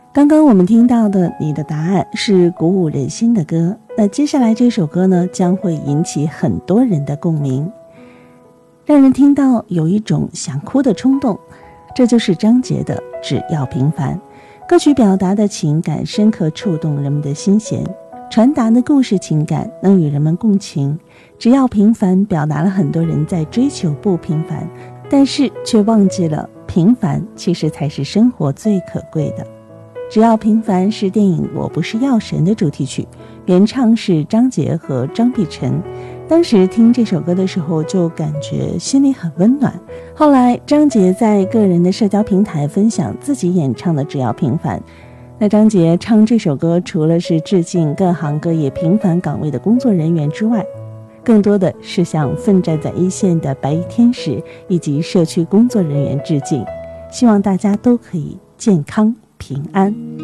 刚刚我们听到的你的答案是鼓舞人心的歌，那接下来这首歌呢，将会引起很多人的共鸣，让人听到有一种想哭的冲动。这就是张杰的《只要平凡》。歌曲表达的情感深刻触动人们的心弦，传达的故事情感能与人们共情。只要平凡表达了很多人在追求不平凡，但是却忘记了平凡其实才是生活最可贵的。只要平凡是电影《我不是药神》的主题曲，原唱是张杰和张碧晨。当时听这首歌的时候就感觉心里很温暖。后来张杰在个人的社交平台分享自己演唱的《只要平凡》。那张杰唱这首歌除了是致敬各行各业平凡岗位的工作人员之外，更多的是向奋战在一线的白衣天使以及社区工作人员致敬，希望大家都可以健康平安。